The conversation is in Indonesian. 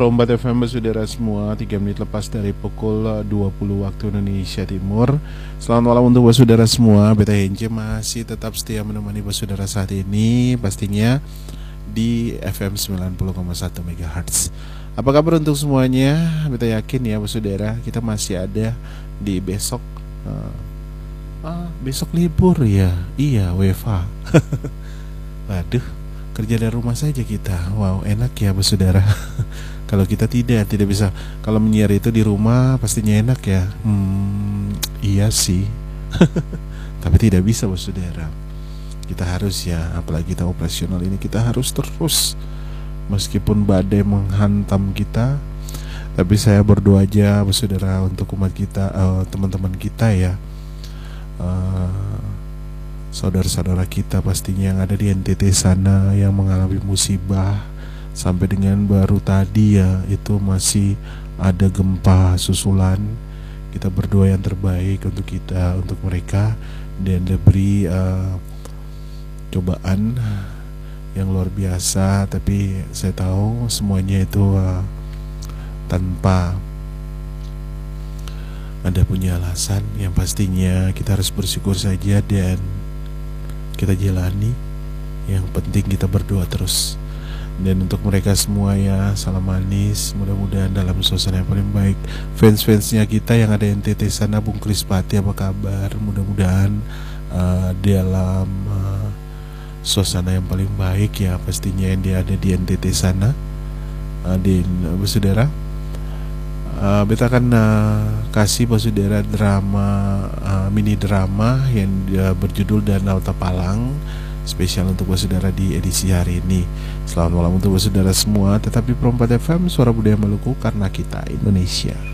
Perombat FM saudara semua, 3 menit lepas dari pukul 20 waktu Indonesia Timur. Selamat malam untuk saudara semua. Beta Hence masih tetap setia menemani saudara saat ini, pastinya di FM 90,1 MHz. Apa kabar untuk semuanya? Beta yakin ya saudara, kita masih ada di besok. Besok libur ya. Iya, WFH. Waduh, kerja dari rumah saja kita. Wow, enak ya saudara. Kalau kita tidak bisa. Kalau menyiar itu di rumah pastinya enak ya. Iya sih. Tapi tidak bisa saudara. Kita harus ya, apalagi kita operasional ini, kita harus terus. Meskipun badai menghantam kita, tapi saya berdoa aja saudara untuk umat kita, teman-teman kita ya, saudara-saudara kita pastinya yang ada di NTT sana yang mengalami musibah. Sampai dengan baru tadi ya, itu masih ada gempa susulan. Kita berdoa yang terbaik untuk kita, untuk mereka, dan diberi cobaan yang luar biasa. Tapi saya tahu semuanya itu tanpa ada punya alasan. Yang pastinya kita harus bersyukur saja dan kita jalani. Yang penting kita berdoa terus. Dan untuk mereka semua ya, salam manis, mudah-mudahan dalam suasana yang paling baik. Fans-fansnya kita yang ada NTT sana, Bung Krispati apa kabar? Mudah-mudahan dalam suasana yang paling baik ya, pastinya yang dia ada di NTT sana. Di saudara, beta akan kasih saudara drama, mini drama yang berjudul Danau Tapalang, spesial untuk saudara di edisi hari ini. Selamat malam untuk saudara semua. Tetap di Perombat FM, suara budaya Maluku, karena kita Indonesia.